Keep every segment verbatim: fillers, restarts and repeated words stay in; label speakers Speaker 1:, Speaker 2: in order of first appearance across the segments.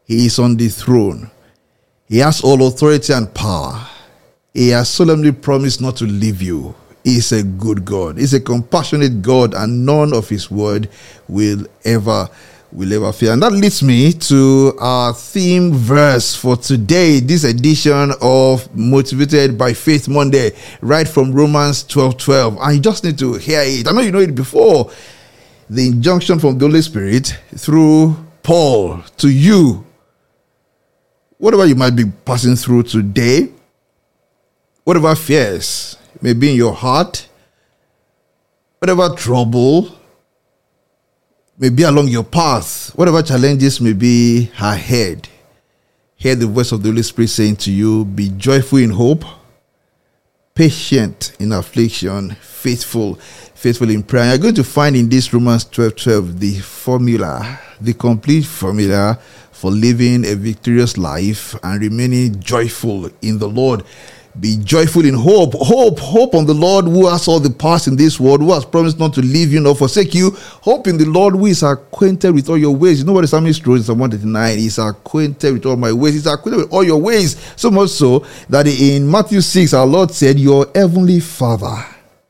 Speaker 1: He is on the throne. He has all authority and power. He has solemnly promised not to leave you. He is a good God. He is a compassionate God, and none of his word will ever will ever fail. And that leads me to our theme verse for today, this edition of Motivated by Faith Monday, right from Romans twelve twelve. And you just need to hear it. I know you know it before. The injunction from the Holy Spirit through Paul to you. Whatever you might be passing through today, whatever fears may be in your heart, whatever trouble may be along your path, whatever challenges may be ahead, hear the voice of the Holy Spirit saying to you, be joyful in hope, patient in affliction, faithful, faithful in prayer. You're going to find in this Romans twelve twelve the formula, the complete formula for living a victorious life and remaining joyful in the Lord. Be joyful in hope. Hope, hope on the Lord who has all the powers in this world, who has promised not to leave you nor forsake you. Hope in the Lord who is acquainted with all your ways. You know what the psalmist wrote in Psalm one thirty-nine? He's acquainted with all my ways. He's acquainted with all your ways. So much so that in Matthew six, our Lord said, your heavenly Father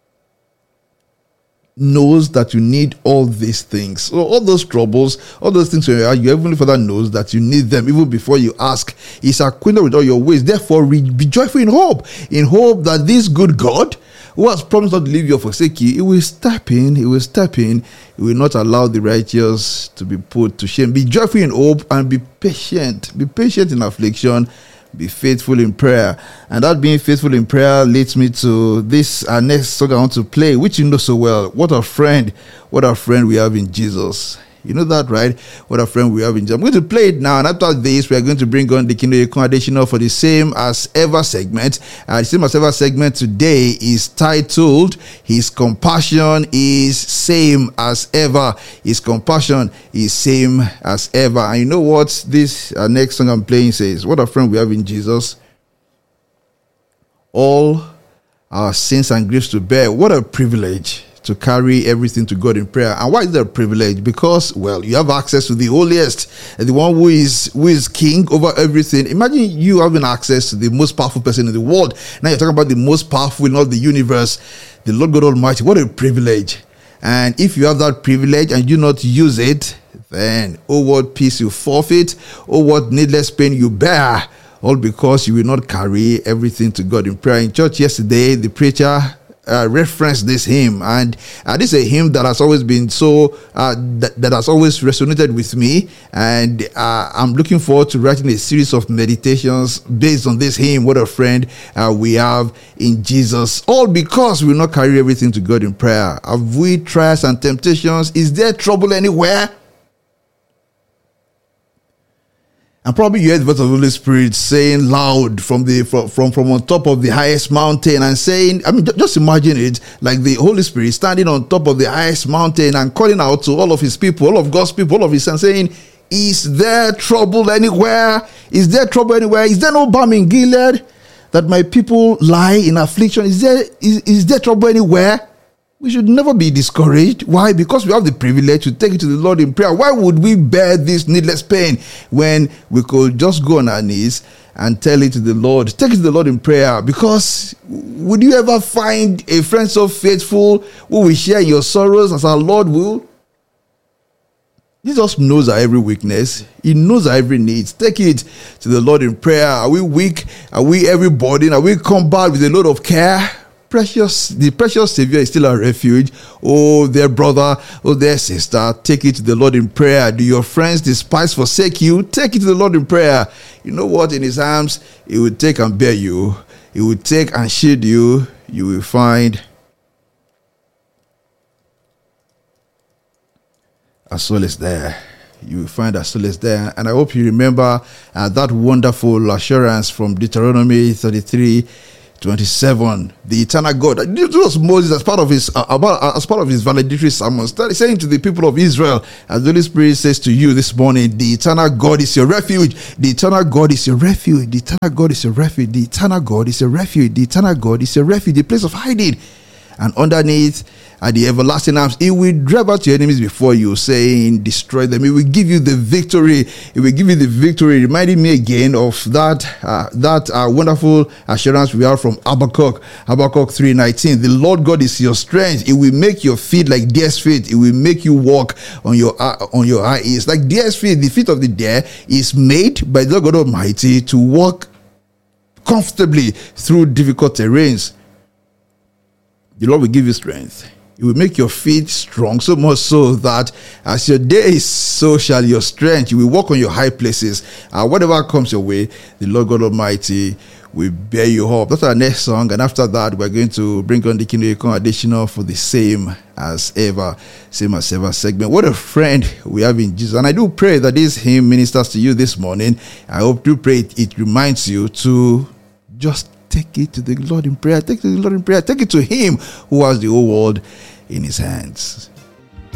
Speaker 1: knows that you need all these things. So all those troubles, all those things, your heavenly Father knows that you need them even before you ask. He's acquainted with all your ways. Therefore, be joyful in hope, in hope that this good God, who has promised not to leave you or forsake you, he will step in, he will step in, he will not allow the righteous to be put to shame. Be joyful in hope and be patient. Be patient in affliction. Be faithful in prayer. And that being faithful in prayer leads me to this our next song I want to play, which you know so well. What a friend, what a friend we have in Jesus. You know that, right? What a friend we have in Jesus. I'm going to play it now, and after this, we are going to bring on the Kingdom additional for the same as ever segment. Uh, the same as ever segment today is titled, His Compassion is Same as Ever. His compassion is same as ever. And you know what this uh, next song I'm playing says? What a friend we have in Jesus. All our sins and griefs to bear. What a privilege to carry everything to God in prayer. And why is that a privilege? Because, well, you have access to the holiest, the one who is who is king over everything. Imagine you having access to the most powerful person in the world. Now you're talking about the most powerful in all the universe, the Lord God Almighty. What a privilege. And if you have that privilege and you not use it, then oh, what peace you forfeit, oh, what needless pain you bear, all because you will not carry everything to God in prayer. In church yesterday, the preacher Uh, reference this hymn, and uh, this is a hymn that has always been so uh, that, that has always resonated with me, and uh, I'm looking forward to writing a series of meditations based on this hymn. What a friend uh, we have in Jesus, all because we will not carry everything to God in prayer. Have we trials and temptations? Is there trouble anywhere? And probably you heard the voice of the Holy Spirit saying loud from the from, from, from on top of the highest mountain and saying, I mean, just imagine it like the Holy Spirit standing on top of the highest mountain and calling out to all of his people, all of God's people, all of his sons, saying, is there trouble anywhere? Is there trouble anywhere? Is there no balm in Gilead that my people lie in affliction? Is there is, is there trouble anywhere? We should never be discouraged. Why? Because we have the privilege to take it to the Lord in prayer. Why would we bear this needless pain when we could just go on our knees and tell it to the Lord? Take it to the Lord in prayer. Because would you ever find a friend so faithful who will share your sorrows as our Lord will? Jesus knows our every weakness. He knows our every need. Take it to the Lord in prayer. Are we weak? Are we every burden? Are we combat with a load of care? Precious, the precious Savior is still our refuge. Oh, dear brother, oh, dear sister, take it to the Lord in prayer. Do your friends despise, forsake you? Take it to the Lord in prayer. You know what? In his arms, he will take and bear you. He will take and shield you. You will find a solace there. You will find a solace there. And I hope you remember uh, that wonderful assurance from Deuteronomy thirty-three twenty-seven. The eternal God. This was Moses as part of his uh, about, as part of his valedictory sermon, saying to the people of Israel, as the Holy Spirit says to you this morning, the eternal God is your refuge. The eternal God is your refuge. The eternal God is your refuge. The eternal God is your refuge. The eternal God is your refuge. The place of hiding. and underneath at the everlasting arms, it will drive out your enemies before you, saying, destroy them. It will give you the victory. It will give you the victory. Reminding me again of that uh, that uh, wonderful assurance we have from Habakkuk, Habakkuk three nineteen. The Lord God is your strength. It will make your feet like deer's feet. It will make you walk on your uh, on your high ears. Like deer's feet, the feet of the deer is made by the God Almighty to walk comfortably through difficult terrains. The Lord will give you strength. It will make your feet strong, so much so that as your days, so shall your strength. You will walk on your high places. Uh, whatever comes your way, the Lord God Almighty will bear you up. That's our next song. And after that, we're going to bring on the Kingdom Econ additional for the same as ever, same as ever segment. What a friend we have in Jesus. And I do pray that this hymn ministers to you this morning. I hope to pray it, it reminds you to just take it to the Lord in prayer. Take it to the Lord in prayer. Take it to Him who has the whole world in His hands.